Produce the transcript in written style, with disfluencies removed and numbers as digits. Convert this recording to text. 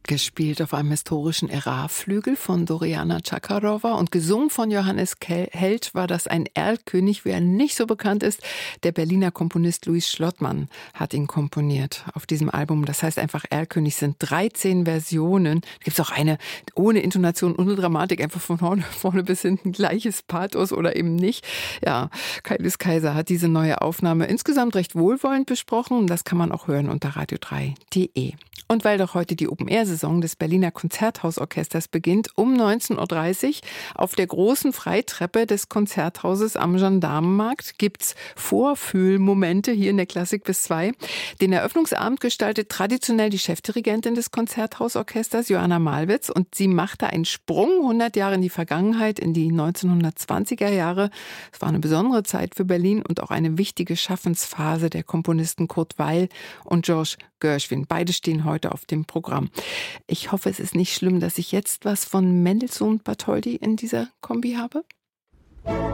Gespielt auf einem historischen Ära-Flügel von Doriana Chakarova und gesungen von Johannes Held war das ein Erlkönig, wie er nicht so bekannt ist. Der Berliner Komponist Louis Schlottmann hat ihn komponiert auf diesem Album. Das heißt einfach Erlkönig, sind 13 Versionen. Da gibt es auch eine ohne Intonation, ohne Dramatik, einfach von vorne bis hinten gleiches Pathos oder eben nicht. Ja, Kailis Kaiser hat diese neue Aufnahme insgesamt recht wohlwollend besprochen. Das kann man auch hören unter radio3.de. Und weil doch heute die Open-Air-Saison des Berliner Konzerthausorchesters beginnt, um 19.30 Uhr auf der großen Freitreppe des Konzerthauses am Gendarmenmarkt gibt's Vorfühlmomente hier in der Klassik bis 2. Den Eröffnungsabend gestaltet traditionell die Chefdirigentin des Konzerthausorchesters, Joanna Malwitz, und sie machte einen Sprung 100 Jahre in die Vergangenheit, in die 1920er Jahre. Es war eine besondere Zeit für Berlin und auch eine wichtige Schaffensphase der Komponisten Kurt Weill und George Gershwin. Beide stehen heute auf dem Programm. Ich hoffe, es ist nicht schlimm, dass ich jetzt was von Mendelssohn und Bartholdy in dieser Kombi habe.